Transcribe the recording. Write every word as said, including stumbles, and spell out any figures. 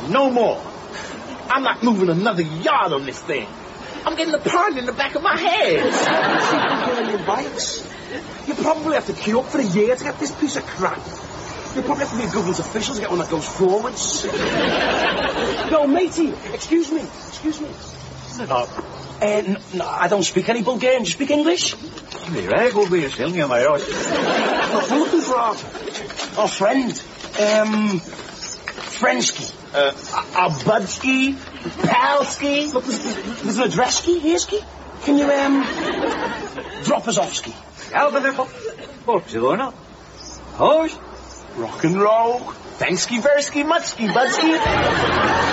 No more. I'm not moving another yard on this thing. I'm getting a pardon in the back of my head. Bulgarian bikes. You probably have to queue up for a year to get this piece of crap. You probably have to be a government official to get one that goes forwards. No, matey, excuse me, excuse me. No. Uh, n- no, I don't speak any Bulgarian. Do you speak English? Nee, wij gaan weer zingen, maar ja. I'm looking for our, our friend. Um, Frensky. Uh, a Budski, Palski. Look, there's, there's an addresski, hereski. Can you, um, drop us off ski? Ja, wat even. Wat, zo Hoos. Rock and roll. Thanksky, Versky, Mutsky, Budski.